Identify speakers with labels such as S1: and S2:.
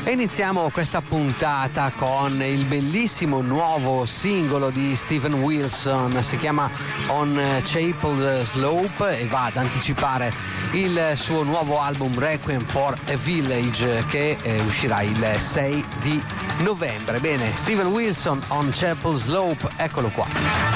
S1: E iniziamo questa puntata con il bellissimo nuovo singolo di Steven Wilson, si chiama On Chapel Slope e va ad anticipare il suo nuovo album Requiem for a Village che uscirà il 6 di novembre. Bene, Steven Wilson, On Chapel Slope, eccolo qua.